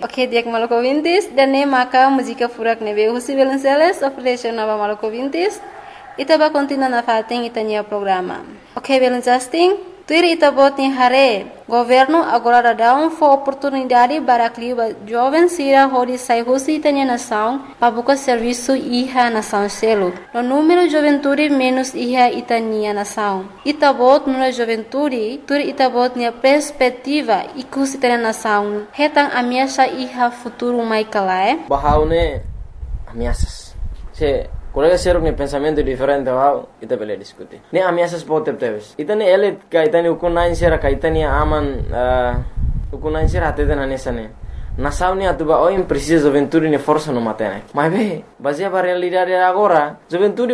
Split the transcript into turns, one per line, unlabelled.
Ok, diak maloko vintis, dan ne maka música furak nebe husi Belenceles, operation nova maloko vintis, ita ba continua na fating itanya programa. Ok, Belencasting, tuir ita bot ni hare, governo agora dá oportunidade para que jovens sira hori sai husi itanya nação, para buscar serviço iha nação selo. No número juventude menos iha itania nação. Ita bot no juventude, tuir ita bot ni perspectiva ikus itanya nação. Hetang ameaça iha futuro mai kalae.
Bahaune ameaças. Se colega ser um pensamento diferente, wow, ita bele discutir. Ne ameaças pode ter. Ita ne ele ka ita ne ukunain sera ka ita ne aman ukunain sera até na nessa ne. Nação ne atuba o precisa juventude ne força no matene. Mas be, baseia para realidade agora, juventude